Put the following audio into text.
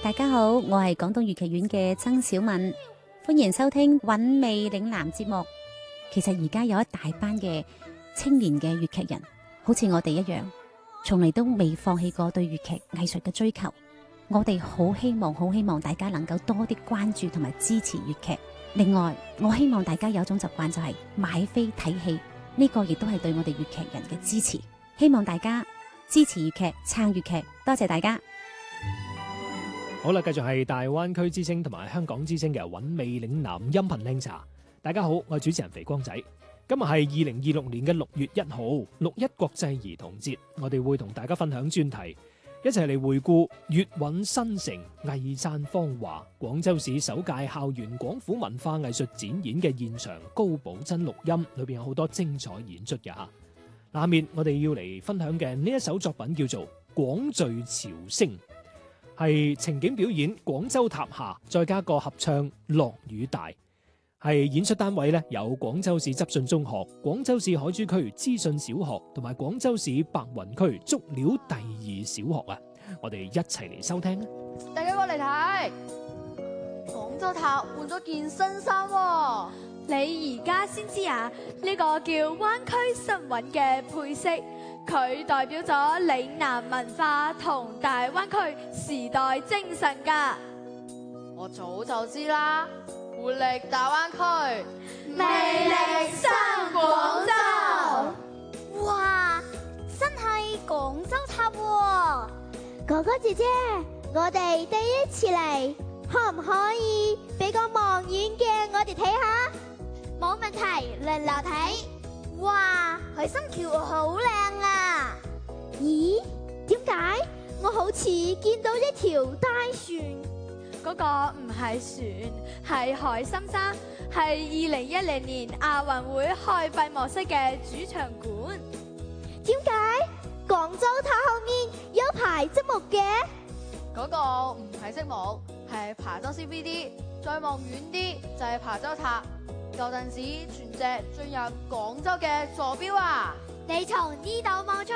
大家好，我係廣東粵劇院嘅曾小敏，歡迎收聽韻味嶺南節目。其實而家有一大班嘅青年嘅粵劇人，好似我哋一樣，從嚟都未放棄過對粵劇藝術嘅追求。我哋好希望大家能夠多啲關注同埋支持粵劇。另外，我希望大家有一種習慣，就係買飛睇戲，呢個亦都係對我哋粵劇人嘅支持。希望大家支持粵劇，撐粵劇，多謝大家。 好啦，繼續係大灣區之聲同埋香港之聲嘅韻味嶺南音頻聽茶。大家好，我係主持人肥光仔。今日係2026年嘅6月1號，6·1國際兒童節，我哋會同大家分享專題，一齊嚟回顧粵韻新城藝讚芳華，廣州市首屆校園廣府文化藝術展演嘅現場高保真錄音，裏邊有好多精彩演出嘅吓。下面我哋要嚟分享嘅呢一首作品叫做《廣聚潮聲》，係情景表演廣州塔下，再加個合唱落雨大。係演出單位咧有廣州市執信中學、廣州市海珠區資訊小學同埋廣州市白雲區竹料第2小學啊！我哋一齊嚟收聽。 大家過嚟睇，廣州塔換咗件新衫喎。 你而家先知啊？呢個叫灣區新韻嘅配色，佢代表咗嶺南文化同大灣區時代精神㗎。 我早就知啦。活力大灣區， 魅力新廣州。 哇，真係廣州塔喎！哥哥姐姐，我哋第一次嚟，可唔可以俾個望遠鏡我哋睇下？冇問題，輪流睇。哇，海心橋好靚啊！咦，點解我好似見到一條大船？ 嗰個唔係船，係海心沙，係2010年亞運會開閉幕式嘅主場館。 點解廣州塔後面有排積木嘅？ 嗰個唔係積木，係琶洲 CBD。再望遠啲就係琶洲塔。舊陣時船隻進入廣州嘅坐標啊！ 你從呢度望出